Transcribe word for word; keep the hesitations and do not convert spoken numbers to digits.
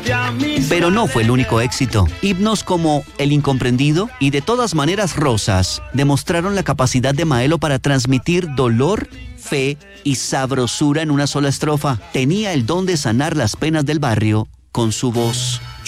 Pero no fue el único éxito. Himnos como El Incomprendido y De todas maneras Rosas demostraron la capacidad de Maelo para transmitir dolor, fe y sabrosura en una sola estrofa. Tenía el don de sanar las penas del barrio con su voz.